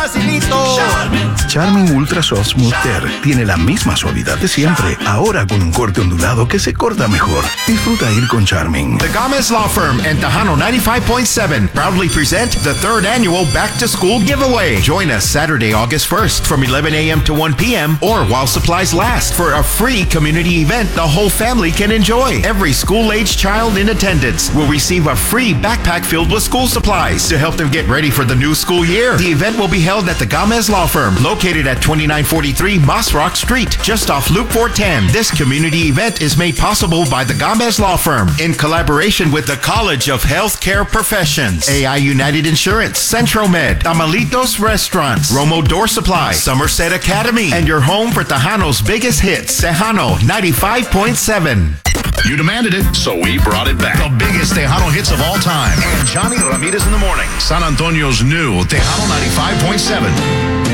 Facilito. Charmin Ultra Soft Smooth Tear tiene la misma suavidad de siempre, ahora con un corte ondulado que se corta mejor. Disfruta ir con Charmin. The Gomez Law Firm and Tejano 95.7 proudly present the third annual Back to School Giveaway. Join us Saturday, August 1st from 11 a.m. to 1 p.m. or while supplies last for a free community event the whole family can enjoy. Every school-age child in attendance will receive a free backpack filled with school supplies to help them get ready for the new school year. The event will be held at the Gomez Law Firm, located at 2943 Moss Rock Street, just off Loop 410. This community event is made possible by the Gomez Law Firm in collaboration with the College of Healthcare Professions, AI United Insurance, Centro Med, Tamalitos Restaurants, Romo Door Supply, Somerset Academy, and your home for Tejano's biggest hits, Tejano 95.7. You demanded it, so we brought it back. The biggest Tejano hits of all time. And Johnny Ramirez in the morning. San Antonio's new Tejano 95.7.